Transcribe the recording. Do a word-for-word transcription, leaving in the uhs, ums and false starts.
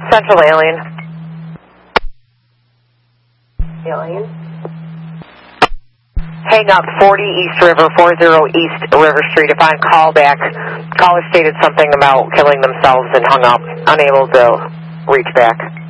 Central Alien. Alien. Hang up forty East River, forty East River Street. Upon callback, caller stated something about killing themselves and hung up, unable to reach back.